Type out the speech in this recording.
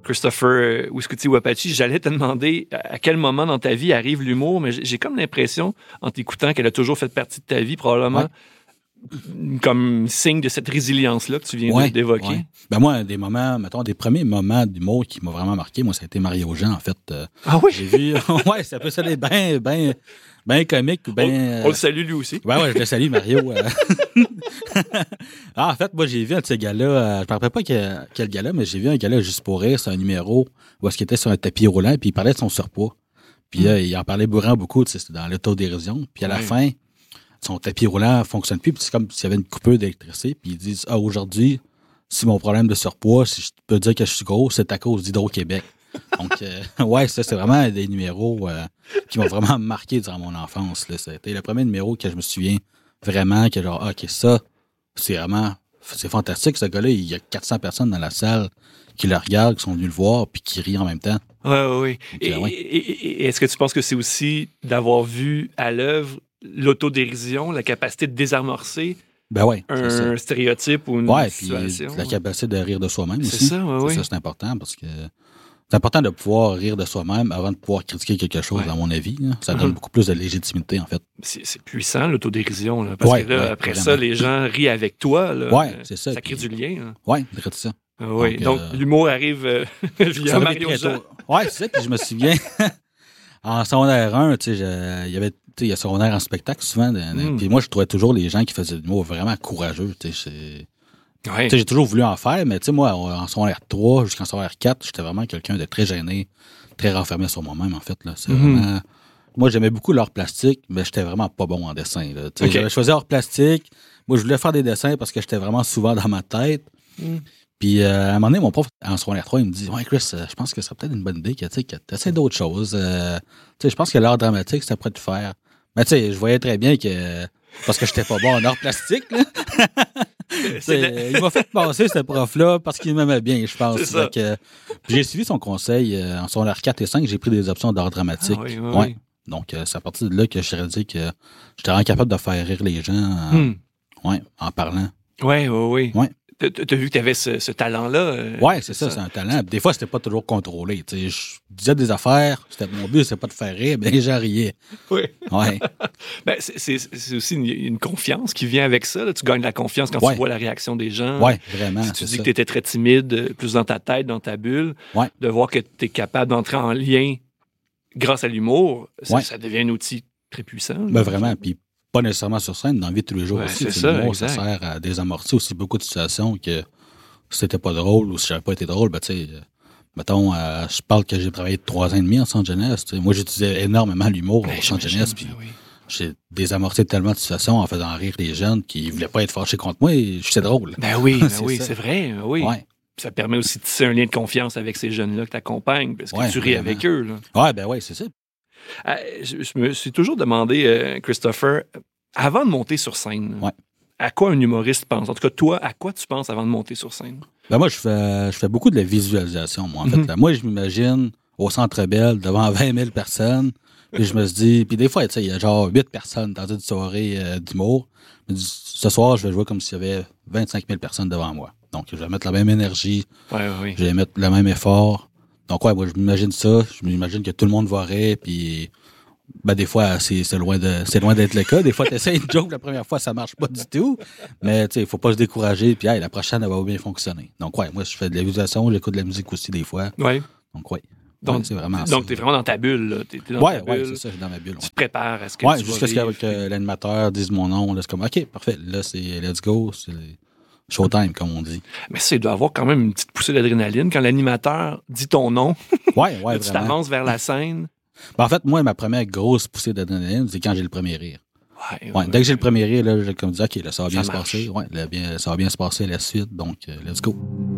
Christopher Ouskouti-Wapachi, j'allais te demander à quel moment dans ta vie arrive l'humour, mais j'ai comme l'impression, en t'écoutant, qu'elle a toujours fait partie de ta vie, probablement, comme signe de cette résilience-là que tu viens d'évoquer. Ouais. Ben moi, des moments, mettons, des premiers moments d'humour qui m'ont vraiment marqué, moi, ça a été Mario Jean, en fait. Ah oui? J'ai vu, ça peut sonner bien comique. On le salue lui aussi. Ouais, je le salue, Mario. En fait, moi, j'ai vu un de ces gars-là, je me rappelle pas quel gars-là, mais j'ai vu un gars-là juste pour rire, c'est un numéro où est-ce qu'il était sur un tapis roulant, puis il parlait de son surpoids. Puis il en parlait beaucoup, c'était dans l'autodérision. Puis à la fin, son tapis roulant fonctionne plus, puis c'est comme s'il y avait une coupure d'électricité, puis ils disent, aujourd'hui, si mon problème de surpoids, si je peux dire que je suis gros, c'est à cause d'Hydro-Québec. Donc, ça, c'est vraiment des numéros qui m'ont vraiment marqué durant mon enfance. Là. C'était le premier numéro que je me souviens vraiment que genre, OK, ça, c'est fantastique, ce gars-là. Il y a 400 personnes dans la salle qui le regardent, qui sont venus le voir, puis qui rient en même temps. Oui. Et est-ce que tu penses que c'est aussi d'avoir vu à l'œuvre l'autodérision, la capacité de désamorcer un stéréotype ou une situation? Puis la capacité de rire de soi-même aussi. C'est ça, oui. Ça, c'est important parce que c'est important de pouvoir rire de soi-même avant de pouvoir critiquer quelque chose, à mon avis. Là. Ça donne beaucoup plus de légitimité, en fait. C'est puissant, l'autodérision. Là, parce que là, après vraiment. Ça, les gens rient avec toi. Oui, c'est ça. Ça crée du lien. Oui, c'est ça. Oui, donc l'humour arrive via Mario Jean. Oui, c'est ça. Puis je me souviens, en secondaire 1, il y a secondaire en spectacle souvent. Puis moi, je trouvais toujours les gens qui faisaient de l'humour vraiment courageux. J'ai toujours voulu en faire, mais moi, en secondaire 3 jusqu'en secondaire 4, j'étais vraiment quelqu'un de très gêné, très renfermé sur moi-même, en fait. Là. C'est vraiment... Moi, j'aimais beaucoup l'art plastique, mais j'étais vraiment pas bon en dessin. Là. J'avais choisi art plastique. Moi, je voulais faire des dessins parce que j'étais vraiment souvent dans ma tête. Puis, à un moment donné, mon prof, en secondaire 3, il me dit « Ouais, Chris, je pense que ce serait peut-être une bonne idée que tu essaies d'autres choses. Je pense que l'art dramatique, ça pourrait te faire. » Mais je voyais très bien que... Parce que j'étais pas bon en art plastique, là. Il m'a fait passer, ce prof-là, parce qu'il m'aimait bien, je pense. J'ai suivi son conseil. En secondaire 4 et 5, j'ai pris des options d'art dramatique. Oui. Donc, c'est à partir de là que je suis dit que j'étais vraiment capable de faire rire les gens en parlant. Oui. T'as vu que t'avais ce talent-là? Oui, c'est ça, c'est un talent. Des fois, c'était pas toujours contrôlé. Je disais des affaires, mon but, c'était pas de faire rire, mais les gens riaient. Oui. Ouais. C'est aussi une confiance qui vient avec ça. Là. Tu gagnes de la confiance quand tu vois la réaction des gens. Oui, vraiment. Si tu dis que tu étais très timide, plus dans ta tête, dans ta bulle, de voir que tu es capable d'entrer en lien grâce à l'humour, ça devient un outil très puissant. Ben vraiment, puis pas nécessairement sur scène, dans la vie de tous les jours aussi. L'humour, ça exact. sert à désamorcer aussi beaucoup de situations que si c'était pas drôle ou si j'avais pas été drôle, mettons, je parle que j'ai travaillé 3 ans et demi en centre jeunesse. Moi, j'utilisais énormément l'humour au centre jeunesse, puis j'ai désamorcé tellement de situations en faisant rire les jeunes qui voulaient pas être fâchés contre moi et j'étais drôle. C'est vrai, oui. Ouais. Ça permet aussi de tisser un lien de confiance avec ces jeunes-là que tu accompagnes, parce que tu ris avec eux. Oui, c'est ça. Je me suis toujours demandé, Christopher, avant de monter sur scène, à quoi un humoriste pense? En tout cas, toi, à quoi tu penses avant de monter sur scène? Ben moi, je fais beaucoup de la visualisation, moi, en fait. Là. Moi, je m'imagine au Centre Bell devant 20 000 personnes, puis je me suis dit... Puis des fois, il y a genre 8 personnes dans une soirée d'humour. Je me dis, ce soir, je vais jouer comme s'il y avait 25 000 personnes devant moi. Donc, je vais mettre la même énergie, je vais mettre le même effort. Donc, moi, je m'imagine ça. Je m'imagine que tout le monde va rire, puis... des fois, c'est loin d'être le cas. Des fois, tu essaies une joke, la première fois, ça marche pas du tout. Mais, il faut pas se décourager, puis la prochaine, elle va bien fonctionner. Donc, moi, je fais de la visualisation, j'écoute de la musique aussi des fois. Oui. Donc, c'est vraiment donc, t'es vraiment dans ta bulle. T'es dans ta bulle. C'est ça, je suis dans ma bulle. Tu te prépares à ce que tu vas jusqu'à ce que l'animateur dise mon nom. Là, c'est comme, OK, parfait. Là, c'est let's go. C'est showtime, comme on dit. Mais ça, il doit avoir quand même une petite poussée d'adrénaline quand l'animateur dit ton nom. Là, tu t'avances vers la scène. En fait, moi, ma première grosse poussée d'adrénaline, c'est quand j'ai le premier rire. Dès que j'ai le premier rire, là, j'ai comme dit, OK, là, ça va bien se passer. Ça va bien se passer la suite. Donc, let's go.